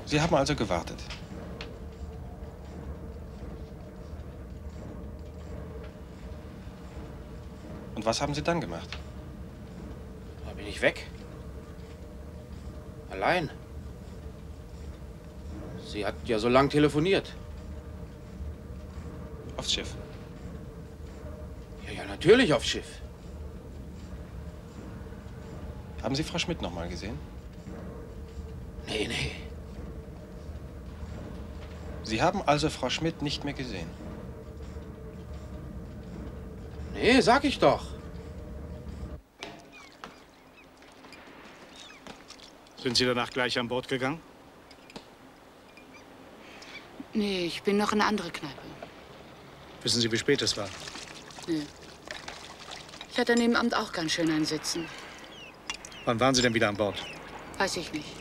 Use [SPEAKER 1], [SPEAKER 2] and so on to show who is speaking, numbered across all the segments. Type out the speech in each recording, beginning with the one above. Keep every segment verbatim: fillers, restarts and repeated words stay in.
[SPEAKER 1] Sie haben also gewartet. Und was haben Sie dann gemacht?
[SPEAKER 2] Da bin ich weg. Allein. Sie hat ja so lang telefoniert.
[SPEAKER 1] Aufs Schiff.
[SPEAKER 2] Ja, ja, natürlich aufs Schiff.
[SPEAKER 1] Haben Sie Frau Schmidt noch mal gesehen?
[SPEAKER 2] Nee, nee.
[SPEAKER 1] Sie haben also Frau Schmidt nicht mehr gesehen?
[SPEAKER 2] Nee, sag ich doch.
[SPEAKER 3] Sind Sie danach gleich an Bord gegangen?
[SPEAKER 4] Nee, ich bin noch in eine andere Kneipe.
[SPEAKER 3] Wissen Sie, wie spät es war?
[SPEAKER 4] Nee. Ich hatte an dem Abend auch ganz schön ein Sitzen.
[SPEAKER 3] Wann waren Sie denn wieder an Bord?
[SPEAKER 4] Weiß ich nicht.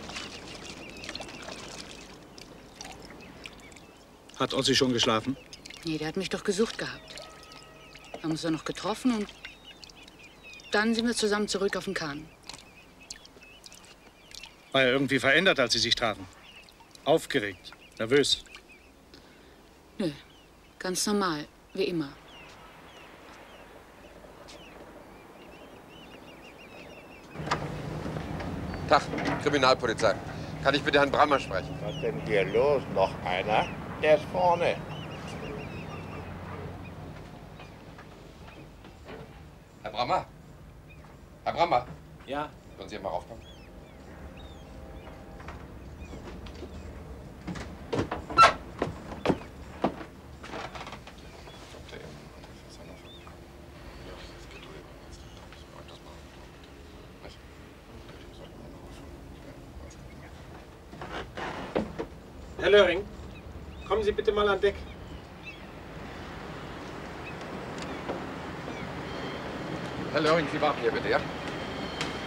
[SPEAKER 3] Hat Ossi schon geschlafen?
[SPEAKER 4] Nee, der hat mich doch gesucht gehabt. Wir haben uns dann noch getroffen und dann sind wir zusammen zurück auf den Kahn.
[SPEAKER 3] War er irgendwie verändert, als Sie sich trafen? Aufgeregt, nervös?
[SPEAKER 4] Nö, ganz normal, wie immer.
[SPEAKER 5] Tag, Kriminalpolizei. Kann ich bitte Herrn Brammer sprechen?
[SPEAKER 6] Was ist denn hier los? Noch einer? Der ist vorne.
[SPEAKER 5] Herr Brammer? Herr Brammer?
[SPEAKER 2] Ja?
[SPEAKER 5] Können Sie hier mal raufkommen?
[SPEAKER 7] Herr Löring, kommen Sie bitte mal an Deck.
[SPEAKER 5] Herr Löring, Sie warten hier bitte, ja?